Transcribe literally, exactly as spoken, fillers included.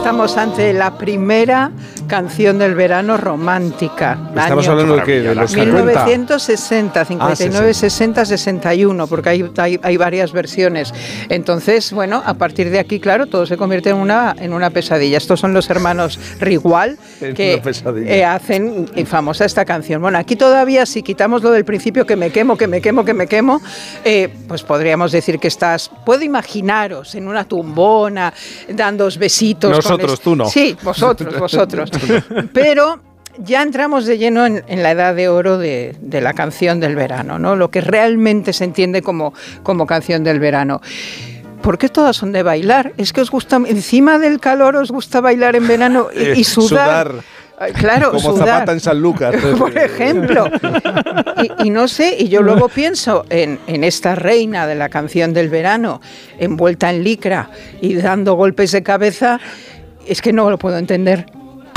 estamos ante la primera canción del verano romántica. Estamos hablando de qué, de los mil novecientos sesenta, cincuenta y nueve, ah, sesenta, sesenta y uno, porque hay, hay, hay varias versiones. Entonces, bueno, a partir de aquí, claro, todo se convierte en una, en una pesadilla. Estos son los hermanos Rigual que eh, hacen famosa esta canción. Bueno, aquí todavía, si quitamos lo del principio, que me quemo, que me quemo, que me quemo, eh, pues podríamos decir que estás, puedo imaginaros en una tumbona, dándoos besitos. Nosotros, con tú no. Sí, vosotros, vosotros. Pero ya entramos de lleno en, en la edad de oro de, de la canción del verano, ¿no? Lo que realmente se entiende como, como canción del verano. ¿Por qué todas son de bailar? ¿Es que os gusta, encima del calor, os gusta bailar en verano y, y sudar? sudar. Claro, como sudar. Zapata en San Lucas. Por ejemplo. Y, y no sé, y yo luego pienso en, en esta reina de la canción del verano, envuelta en licra y dando golpes de cabeza. Es que no lo puedo entender.